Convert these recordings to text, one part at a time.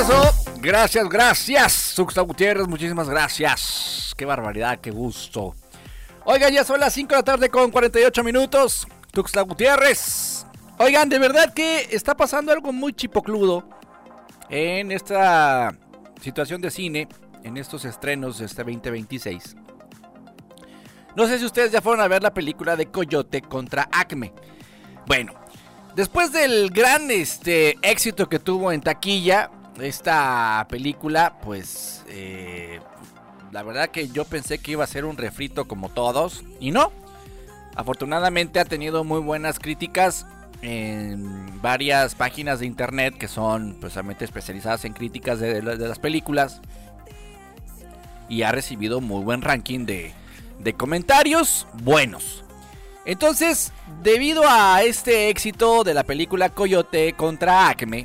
eso. Gracias. Tuxtla Gutiérrez, muchísimas gracias. Qué barbaridad, qué gusto. Oigan, ya son las 5 de la tarde con 48 minutos. Tuxtla Gutiérrez. Oigan, de verdad que está pasando algo muy chipocludo en esta situación de cine, en estos estrenos de este 2026. No sé si ustedes ya fueron a ver la película de Coyote contra Acme. Bueno, después del gran éxito que tuvo en taquilla esta película, pues la verdad que yo pensé que iba a ser un refrito como todos, y no. Afortunadamente ha tenido muy buenas críticas en varias páginas de internet que son precisamente especializadas en críticas de las películas, y ha recibido muy buen ranking de comentarios buenos. Entonces, debido a este éxito de la película Coyote contra Acme,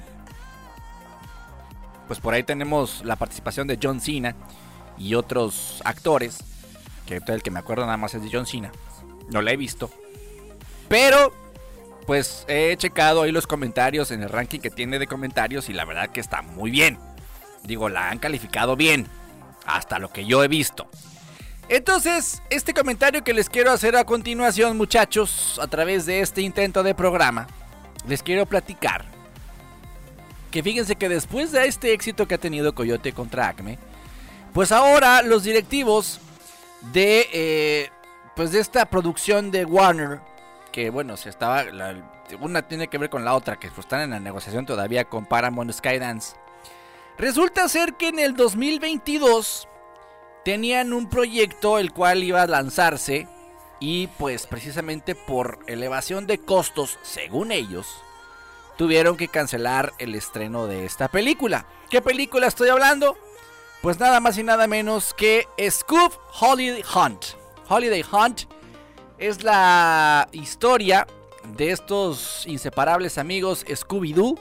pues por ahí tenemos la participación de John Cena y otros actores, que el que me acuerdo nada más es de John Cena. No la he visto, pero pues he checado ahí los comentarios en el ranking que tiene de comentarios, y la verdad que está muy bien. Digo, la han calificado bien, hasta lo que yo he visto. Entonces, este comentario que les quiero hacer a continuación, muchachos, a través de este intento de programa, les quiero platicar que fíjense que después de este éxito que ha tenido Coyote contra Acme, pues ahora los directivos de pues de esta producción de Warner, que bueno, una tiene que ver con la otra, que pues están en la negociación todavía con Paramount Skydance. Resulta ser que en el 2022 tenían un proyecto el cual iba a lanzarse, y pues precisamente por elevación de costos, según ellos, tuvieron que cancelar el estreno de esta película. ¿Qué película estoy hablando? Pues nada más y nada menos que Scoob Holiday Hunt. Holiday Hunt es la historia de estos inseparables amigos Scooby-Doo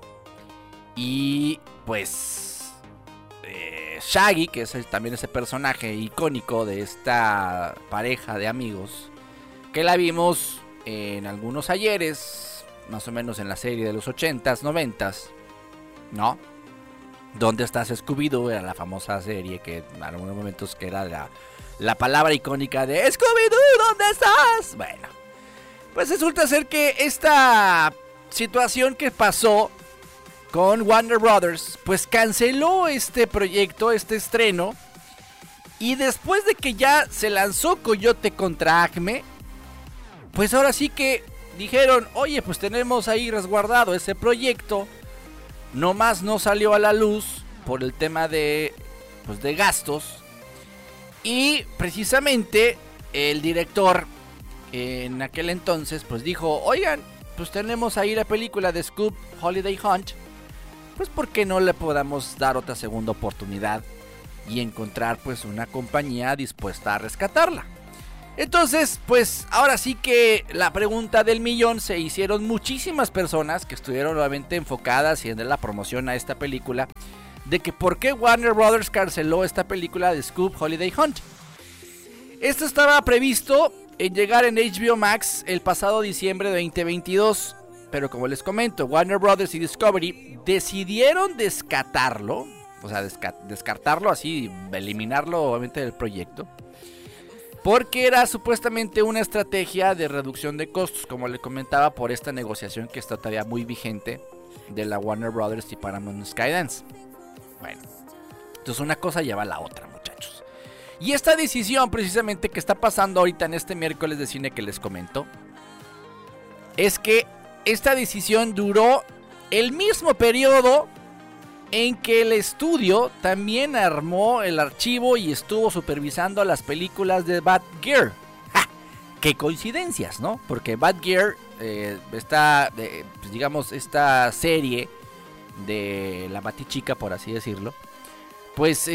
y pues Shaggy, que es también ese personaje icónico de esta pareja de amigos, que la vimos en algunos ayeres, más o menos en la serie de los 80s, 90s, ¿no? ¿Dónde estás, Scooby-Doo? Era la famosa serie que en algunos momentos que era la palabra icónica de Scooby-Doo, ¿dónde estás? Bueno, pues resulta ser que esta situación que pasó con Warner Brothers, pues canceló este proyecto, este estreno, y después de que ya se lanzó Coyote contra Acme, pues ahora sí que dijeron, oye, pues tenemos ahí resguardado ese proyecto, nomás no salió a la luz por el tema de gastos, y precisamente el director en aquel entonces pues dijo, oigan, pues tenemos ahí la película de Scoob Holiday Hunt, pues ¿por qué no le podamos dar otra segunda oportunidad y encontrar pues una compañía dispuesta a rescatarla? Entonces, pues ahora sí que la pregunta del millón se hicieron muchísimas personas que estuvieron nuevamente enfocadas y en la promoción a esta película, de que por qué Warner Brothers canceló esta película de Scoob Holiday Hunt. Esto estaba previsto en llegar en HBO Max el pasado diciembre de 2022, pero como les comento, Warner Brothers y Discovery decidieron descartarlo, o sea, descartarlo así, eliminarlo obviamente del proyecto, porque era supuestamente una estrategia de reducción de costos, como le comentaba, por esta negociación que está todavía muy vigente de la Warner Brothers y Paramount Skydance. Bueno, entonces una cosa lleva a la otra, muchachos. Y esta decisión precisamente que está pasando ahorita en este miércoles de cine que les comento, es que esta decisión duró el mismo periodo en que el estudio también armó el archivo y estuvo supervisando las películas de Batgirl. ¡Ja! ¡Qué coincidencias!, ¿no? Porque Batgirl, pues digamos, esta serie de la Batichica, por así decirlo, pues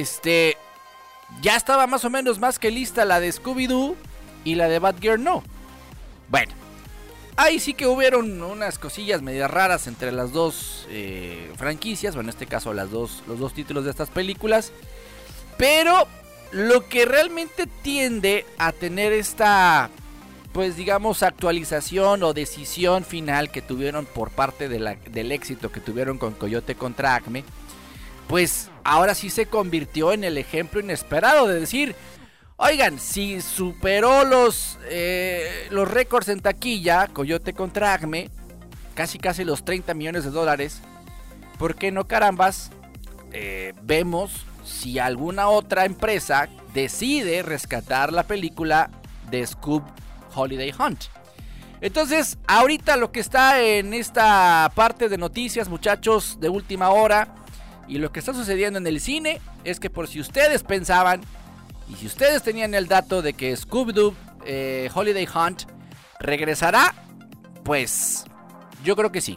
ya estaba más o menos más que lista la de Scooby-Doo, y la de Batgirl no. Bueno, ahí sí que hubieron unas cosillas medias raras entre las dos franquicias, o en este caso los dos títulos de estas películas. Pero lo que realmente tiende a tener esta, pues digamos, actualización o decisión final que tuvieron por parte del éxito que tuvieron con Coyote contra Acme, pues ahora sí se convirtió en el ejemplo inesperado de decir, oigan, si superó los récords en taquilla, Coyote contra Acme, casi los $30 millones, ¿por qué no carambas? Vemos si alguna otra empresa decide rescatar la película de Scoob Holiday Hunt. Entonces, ahorita lo que está en esta parte de noticias, muchachos, de última hora, y lo que está sucediendo en el cine, es que por si ustedes pensaban, y si ustedes tenían el dato de que Scooby-Doo Holiday Hunt regresará, pues yo creo que sí.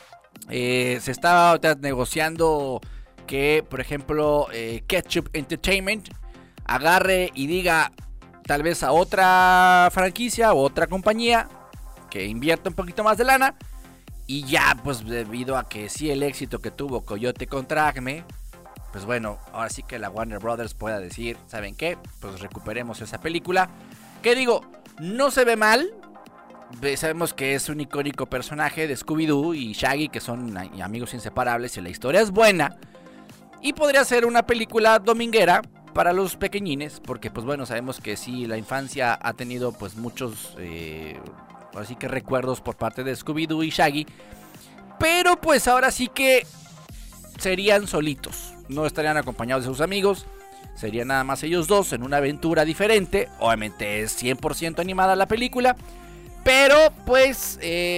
Se está negociando que, por ejemplo, Ketchup Entertainment agarre y diga tal vez a otra franquicia o otra compañía que invierta un poquito más de lana, y ya pues debido a que sí el éxito que tuvo Coyote contra Acme, pues bueno, ahora sí que la Warner Brothers pueda decir, ¿saben qué? Pues recuperemos esa película, que digo, no se ve mal. Sabemos que es un icónico personaje de Scooby-Doo y Shaggy, que son amigos inseparables, y la historia es buena, y podría ser una película dominguera para los pequeñines, porque pues bueno, sabemos que sí, la infancia ha tenido pues muchos así que recuerdos por parte de Scooby-Doo y Shaggy, pero pues ahora sí que serían solitos, no estarían acompañados de sus amigos, serían nada más ellos dos en una aventura diferente. Obviamente es 100% animada la película, pero pues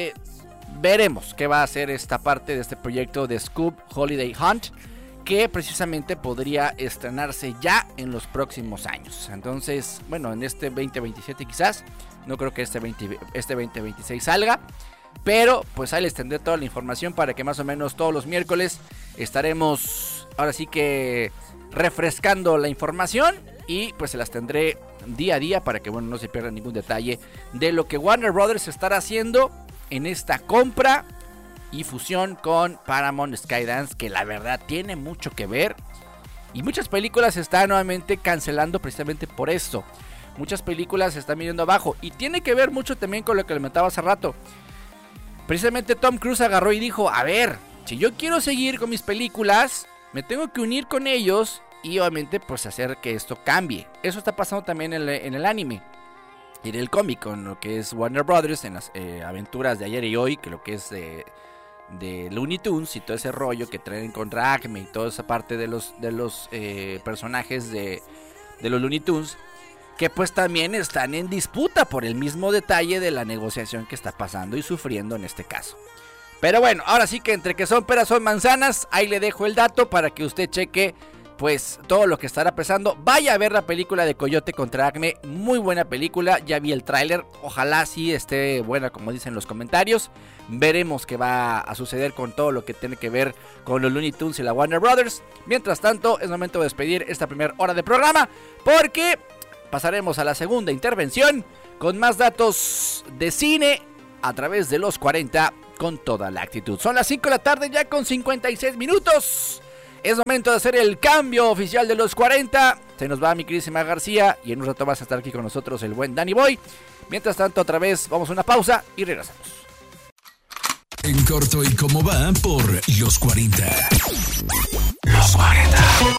veremos qué va a hacer esta parte de este proyecto de Scoob Holiday Hunt, que precisamente podría estrenarse ya en los próximos años. Entonces, bueno, en este 2027 quizás, no creo que este 2026 salga, pero pues ahí les tendré toda la información para que más o menos todos los miércoles estaremos ahora sí que refrescando la información, y pues se las tendré día a día para que bueno, no se pierda ningún detalle de lo que Warner Brothers estará haciendo en esta compra y fusión con Paramount Skydance, que la verdad tiene mucho que ver, y muchas películas se están nuevamente cancelando precisamente por esto. Muchas películas se están viniendo abajo, y tiene que ver mucho también con lo que le comentaba hace rato. Precisamente Tom Cruise agarró y dijo, a ver, si yo quiero seguir con mis películas, me tengo que unir con ellos y obviamente pues hacer que esto cambie. Eso está pasando también en el anime y en el cómic, con lo que es Warner Brothers en las aventuras de ayer y hoy, que lo que es de Looney Tunes y todo ese rollo que traen contra Acme y toda esa parte de los personajes de los Looney Tunes, que pues también están en disputa por el mismo detalle de la negociación que está pasando y sufriendo en este caso. Pero bueno, ahora sí que entre que son peras son manzanas, ahí le dejo el dato para que usted cheque pues todo lo que estará pesando. Vaya a ver la película de Coyote contra Acme, muy buena película, ya vi el tráiler, ojalá sí esté buena como dicen los comentarios. Veremos qué va a suceder con todo lo que tiene que ver con los Looney Tunes y la Warner Brothers. Mientras tanto, es momento de despedir esta primera hora de programa, porque pasaremos a la segunda intervención con más datos de cine a través de los 40 con toda la actitud. Son las 5 de la tarde ya con 56 minutos. Es momento de hacer el cambio oficial de los 40. Se nos va mi queridísima García y en un rato vas a estar aquí con nosotros el buen Danny Boy. Mientras tanto, otra vez vamos a una pausa y regresamos. En corto y cómo va por los 40. Los 40.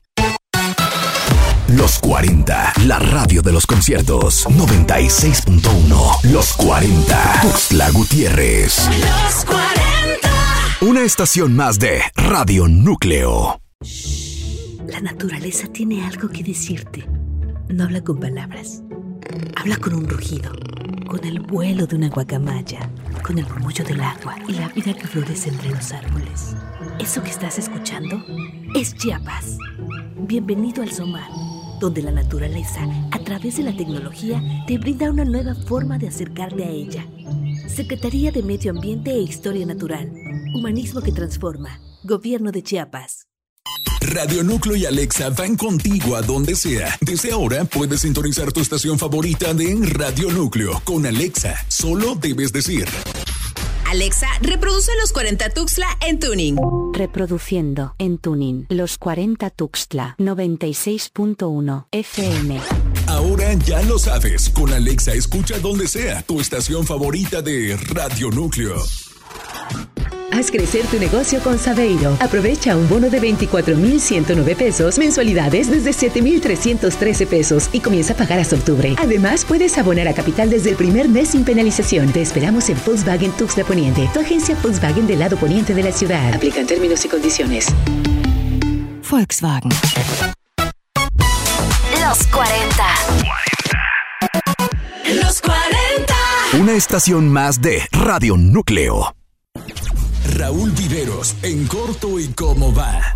Los 40, la radio de los conciertos. 96.1. Los 40. Tuxtla Gutiérrez. Los 40. Una estación más de Radio Núcleo. La naturaleza tiene algo que decirte. No habla con palabras. Habla con un rugido, con el vuelo de una guacamaya, con el murmullo del agua y la vida que florece entre los árboles. Eso que estás escuchando es Chiapas. Bienvenido al SOMAR, donde la naturaleza, a través de la tecnología, te brinda una nueva forma de acercarte a ella. Secretaría de Medio Ambiente e Historia Natural. Humanismo que transforma. Gobierno de Chiapas. Radio Núcleo y Alexa van contigo a donde sea. Desde ahora puedes sintonizar tu estación favorita de Radio Núcleo. Con Alexa, solo debes decir: Alexa, reproduce los 40 Tuxtla en tuning. Reproduciendo en tuning los 40 Tuxtla 96.1 FM. Ahora ya lo sabes. Con Alexa escucha donde sea tu estación favorita de Radio Núcleo. Haz crecer tu negocio con Saveiro. Aprovecha un bono de 24,109 pesos, mensualidades desde 7,313 pesos y comienza a pagar hasta octubre. Además, puedes abonar a capital desde el primer mes sin penalización. Te esperamos en Volkswagen Tuxtla Poniente, tu agencia Volkswagen del lado poniente de la ciudad. Aplican términos y condiciones. Volkswagen. Los 40. Los 40. Una estación más de Radio Núcleo. Raúl Viveros, en corto y cómo va.